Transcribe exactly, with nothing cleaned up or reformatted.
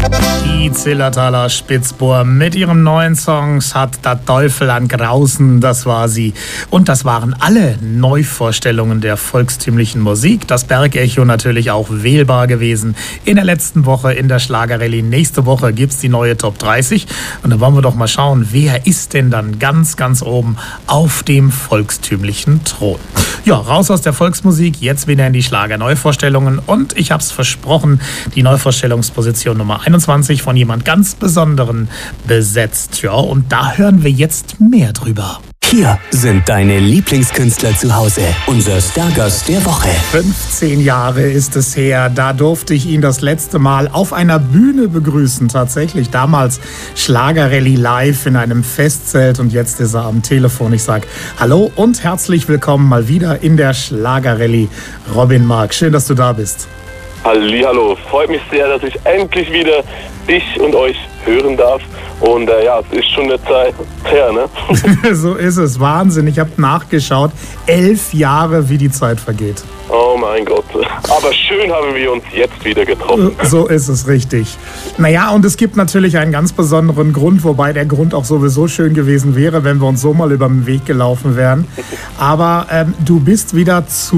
Die Zillertaler Spitzbohr mit ihrem neuen Songs hat der Teufel an Grausen, das war sie. Und das waren alle Neuvorstellungen der volkstümlichen Musik. Das Bergecho natürlich auch wählbar gewesen in der letzten Woche in der Schlagerrallye. Nächste Woche gibt's die neue Top dreißig. Und da wollen wir doch mal schauen, wer ist denn dann ganz, ganz oben auf dem volkstümlichen Thron. Ja, raus aus der Volksmusik, jetzt wieder in die Schlager-Neuvorstellungen. Und ich hab's versprochen, die Neuvorstellungsposition Nummer einundzwanzig von jemand ganz Besonderen besetzt. Ja, und da hören wir jetzt mehr drüber. Hier sind deine Lieblingskünstler zu Hause. Unser Stargast der Woche. fünfzehn Jahre ist es her, da durfte ich ihn das letzte Mal auf einer Bühne begrüßen. Tatsächlich damals Schlagerrallye live in einem Festzelt und jetzt ist er am Telefon. Ich sage Hallo und herzlich willkommen mal wieder in der Schlagerrallye. Robin Mark, schön, dass du da bist. Hallihallo, freut mich sehr, dass ich endlich wieder dich und euch hören darf. Und äh, ja, es ist schon eine Zeit her, ne? So ist es, Wahnsinn. Ich habe nachgeschaut, elf Jahre, wie die Zeit vergeht. Oh mein Gott. Aber schön haben wir uns jetzt wieder getroffen. So ist es, richtig. Naja, und es gibt natürlich einen ganz besonderen Grund, wobei der Grund auch sowieso schön gewesen wäre, wenn wir uns so mal über den Weg gelaufen wären. Aber ähm, du bist wieder zu